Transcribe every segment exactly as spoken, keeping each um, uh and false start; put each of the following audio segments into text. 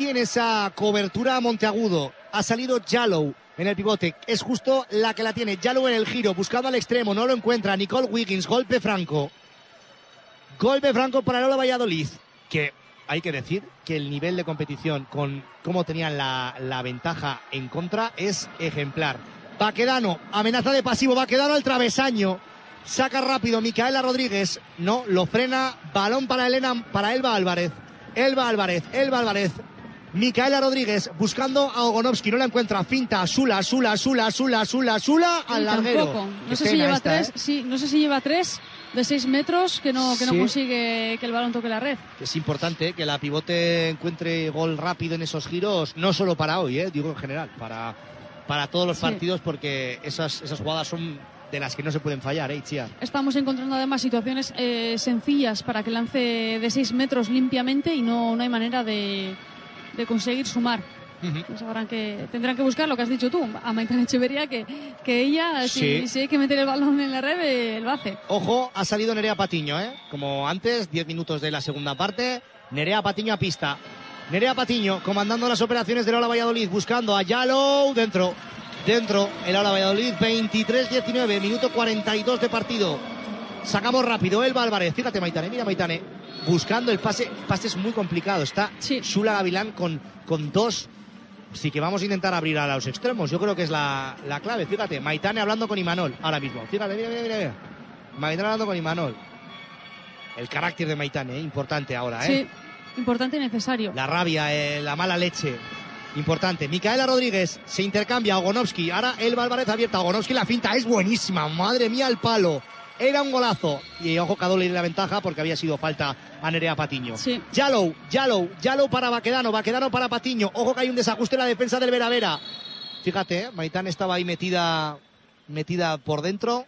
en esa cobertura a Monteagudo. Ha salido Jallow en el pivote. Es justo la que la tiene. Jallow en el giro, buscando al extremo. No lo encuentra. Nicole Wiggins, golpe franco. Golpe franco para Lola Valladolid. Que hay que decir que el nivel de competición con cómo tenían la, la ventaja en contra es ejemplar. Baquedano, amenaza de pasivo. Baquedano al travesaño. Saca rápido Micaela Rodríguez. No, lo frena. Balón para Elena, para Elba Álvarez. Elba Álvarez, Elba Álvarez. Micaela Rodríguez buscando a Ogonovsky, no la encuentra, finta, Sula, Sula, Sula, Sula, Sula, Sula, al larguero. Tampoco. No sé si lleva esta, tres, ¿eh? sí, no sé si lleva tres de seis metros que no, que no Sí. consigue que el balón toque la red. Es importante que la pivote encuentre gol rápido en esos giros, no solo para hoy, ¿eh? Digo en general, para, para todos los Sí. partidos, porque esas, esas jugadas son de las que no se pueden fallar, ¿eh, Itziar? Estamos encontrando además situaciones eh, sencillas para que lance de seis metros limpiamente y no, no hay manera de, de conseguir sumar. Uh-huh. Pues habrán que, tendrán que buscar lo que has dicho tú, a Maitane Echeverría, que, que ella, Sí. si, si hay que meter el balón en la red, eh, lo hace. Ojo, ha salido Nerea Patiño, ¿eh? Como antes, diez minutos de la segunda parte. Nerea Patiño a pista. Nerea Patiño comandando las operaciones de Lola Valladolid, buscando a Jallow dentro. Dentro, el Lola Valladolid, veintitrés diecinueve, minuto cuarenta y dos de partido. Sacamos rápido, Elba Álvarez. Fíjate, Maitane, mira Maitane. Buscando el pase. El pase es muy complicado. Está Sí. Sula Gavilán con, con dos. Sí que vamos a intentar abrir a los extremos. Yo creo que es la, la clave. Fíjate, Maitane hablando con Imanol ahora mismo. Fíjate, mira, mira, mira. mira. Maitane hablando con Imanol. El carácter de Maitane, ¿eh? Importante ahora, ¿eh? Sí, importante y necesario. La rabia, eh, la mala leche. Importante. Micaela Rodríguez se intercambia a Ogonovsky. Ahora Elba Álvarez abierta. Ogonovsky, la finta es buenísima. Madre mía, el palo. Era un golazo. Y ojo, Cadol le la ventaja porque había sido falta a Nerea Patiño. Sí. Jallow, Jallow, Jallow para Baquedano. Baquedano para Patiño. Ojo que hay un desajuste en la defensa del Vera Vera. Fíjate, ¿eh? Maitane estaba ahí metida, metida por dentro.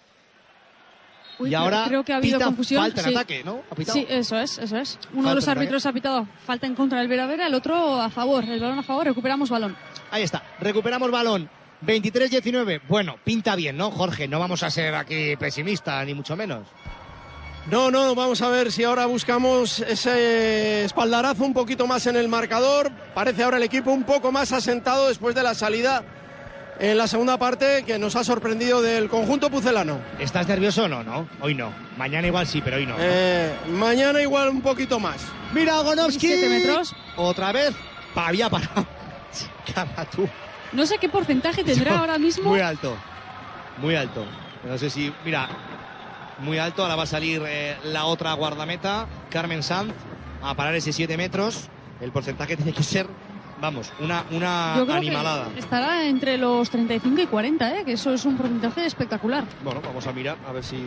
Uy, y ahora creo que ha habido pita confusión. falta en Sí. ataque, ¿no? ¿Ha pitado? Sí, eso es, eso es. Uno Falta de los en árbitros ha pitado falta en contra del Vera Vera, el otro a favor. El balón a favor, recuperamos balón. Ahí está, recuperamos balón. veintitrés diecinueve. Bueno, pinta bien, ¿no, Jorge? No vamos a ser aquí pesimistas, ni mucho menos. No, no, vamos a ver si ahora buscamos ese espaldarazo un poquito más en el marcador. Parece ahora el equipo un poco más asentado después de la salida en la segunda parte que nos ha sorprendido del conjunto pucelano. ¿Estás nervioso o no? No, hoy no. Mañana igual sí, pero hoy no. Eh, mañana igual un poquito más. Mira Ogonovsky. siete metros. Otra vez. Había parado. Cama tú. No sé qué porcentaje tendrá Yo- ahora mismo. Muy alto. Muy alto. No sé si... Mira, muy alto. Ahora va a salir eh, la otra guardameta, Carmen Sanz, a parar ese siete metros. El porcentaje tiene que ser, vamos, una, una Yo creo animalada. que estará entre los treinta y cinco y cuarenta, ¿eh? Que eso es un porcentaje espectacular. Bueno, vamos a mirar a ver si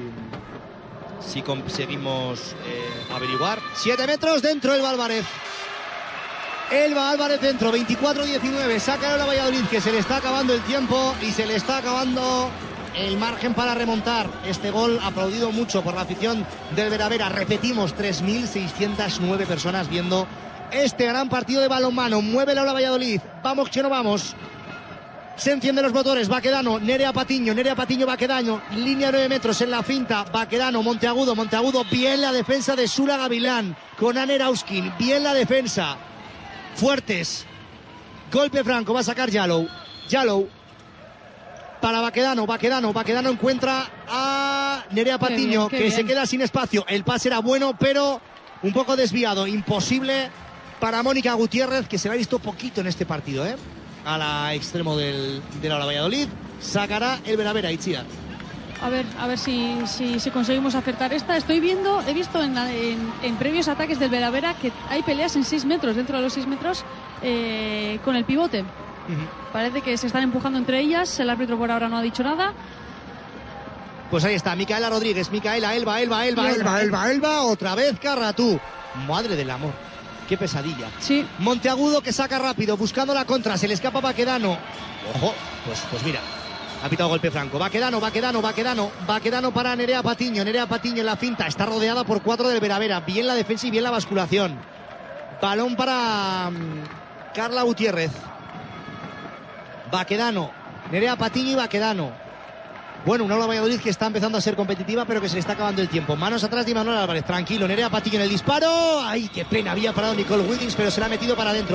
si conseguimos eh, averiguar. Siete metros dentro Elba Álvarez. Elba Álvarez dentro, veinticuatro diecinueve. Saca a Valladolid, que se le está acabando el tiempo y se le está acabando el margen para remontar. Este gol aplaudido mucho por la afición del Vera Vera. Repetimos, tres mil seiscientas nueve personas viendo este gran partido de balonmano. Mueve la Valladolid. Vamos que no vamos. Se encienden los motores. Baquedano, Nerea Patiño, Nerea Patiño, Baquedano, línea nueve metros en la finta. Baquedano, Monteagudo, Monteagudo, bien la defensa de Sula Gavilán con Aner Auskin, bien la defensa. Fuertes. Golpe franco, va a sacar Jallow. Jallow para Baquedano, Baquedano, Baquedano encuentra a Nerea Qué Patiño, bien, qué que bien. se queda sin espacio. El pase era bueno, pero un poco desviado, imposible para Mónica Gutiérrez, que se le ha visto poquito en este partido, ¿eh? A la extremo del, de la Valladolid. Sacará el Vera Vera, Itziar. A ver, a ver si, si, si conseguimos acertar esta. Estoy viendo, he visto en, la- en, en previos ataques del Vera Vera que hay peleas en seis metros, dentro de los seis metros, eh, con el pivote. Parece que se están empujando entre ellas. El árbitro por ahora no ha dicho nada. Pues ahí está, Micaela Rodríguez, Micaela, Elba, Elba, Elba, Y Elba, otra. Elba, Elba, otra vez Carratú. Madre del amor, qué pesadilla. Sí, Monteagudo que saca rápido, buscando la contra, se le escapa Baquedano. Ojo, pues, pues mira, ha pitado golpe franco. Baquedano, Baquedano, Baquedano, Baquedano para Nerea Patiño, Nerea Patiño en la finta, está rodeada por cuatro del Vera Vera. Bien la defensa y bien la basculación. Balón para mm, Carla Gutiérrez. Baquedano, Nerea Patiño y Baquedano. Bueno, una Lola Valladolid que está empezando a ser competitiva, pero que se le está acabando el tiempo. Manos atrás de Manuel Álvarez, tranquilo. Nerea Patiño en el disparo. ¡Ay, qué pena! Había parado Nicole Wiggins, pero se la ha metido para adentro.